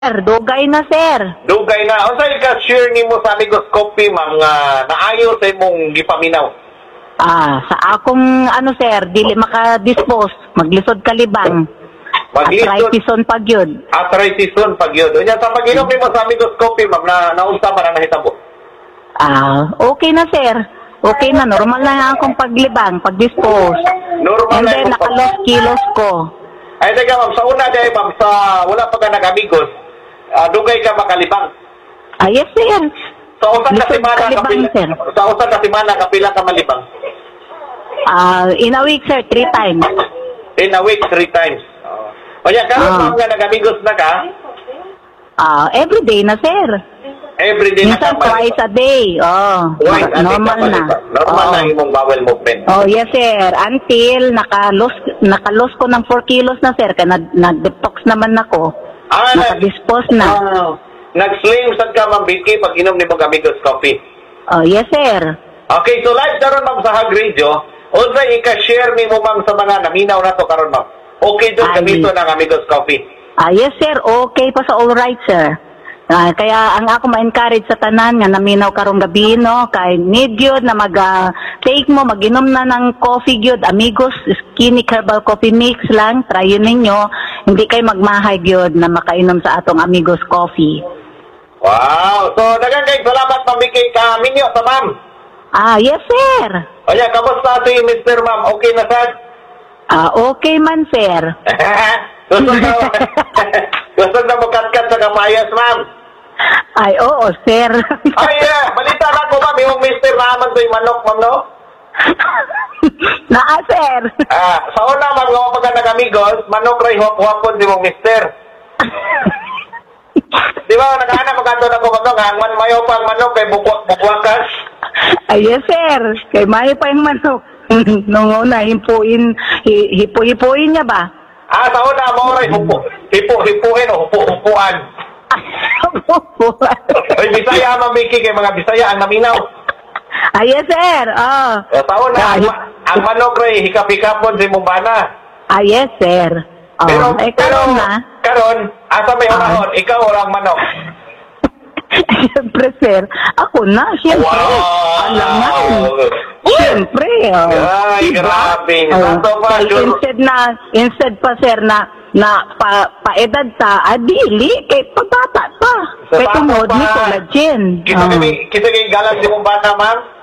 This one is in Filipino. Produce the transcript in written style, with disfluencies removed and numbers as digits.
Sir, dugay na, sir. Dugay na. O sa'yo ka share ni mo sa Amigos Coffee, ma'am, nga naayo sa imong gipaminaw. Sa akong, sir, dili makadispose, maglisod kalibang. Maglisod. Arthritis-on pag yun. Arthritis-on pag yun. Unya, sa pag-inom ni mo sa Amigos Coffee, ma'am, naunsa man ang nahitabo? Okay na, sir. Okay na, normal na akong paglibang, pag-dispose. Normal And na then, yung nakalos kilos ko. Ay, teka, ma'am, sa una dahil, ma'am, sa wala pa ka nag-amigos, dugay ka makalibang. Yes, sir. Sa usan na Lisod simana kalibang, kapila, sir. sa usan na simana kapila ka malibang? In a week, sir, 3 times. In a week, 3 times. Kaya karon ma'am nga nag-amigos na ka? Every day na, sir. Every day na ka Minsan twice a day. Twice a day Normal ka na. malibang. Normal na imong bowel movement. Yes, sir. Until nakalos ko ng 4 kilos na, sir. Kaya nag-detox naman ako. Nakadispose na. Nag-slim sad ka, ma'am Vicky, pag inom ni mong Amigos Coffee. Yes, sir. Okay, so live karon ma'am sa Hag Radio. Unsay ika-share ni mo ma'am sa mga naminaw na to karon ma'am? Okay doon gamito ng Amigos Coffee. Yes, sir. Okay pa sa all right, sir. Kaya ang ako ma-encourage sa tanan nga naminaw karong gabi, no, kay need gyud na take mo, mag-inom na ng coffee gyud, Amigos Skinny Herbal Coffee Mix lang, try yun ninyo. Hindi kayo magmahay gyud na makainom sa atong Amigos Coffee. Wow! So, daghang kay salamat ma'am Vicky ka minyo sa ma'am. Yes, sir. Oya, kamusta si Mr. Ma'am? Okay na sad? Okay man, sir. Gusto na magkat-kat sa kamayas, ma'am? Ay, oo, sir. Balita na ko, ma'am. Yung Mr. naman to yung manok, ma'am, no? Sir. Sa una, ma'am, nga pagka nag-amigos, manok ray huwap-huwapon si mong Mr. Di ba, nakahanap magkato na ko, ma'am, hangman mayo pang manok kay bukwakas. Yes, sir. Kay mayo pa yung manok. Nung una, hipo-hipuin niya ba? Sa una, mo ray hipo-hipuin o hupuan. Ay, Bisaya, ma'am Vicky, kay mga Bisaya, ang naminaw. Yes, sir. Sa una, ang manok ray hikap-hikapon si mong bana. Yes, sir. Pero, karon asa may unahon, ikaw orang manok. Siyempre, sir. Ako na, siyempre. Wow! Alam na. Siyempre. Ay, grabe. Instead pa, sir, na pa-edad ta, dili, kay pagbata pa. Kay tumod ni collagen. Kita kay galang si mong bata, ma'am?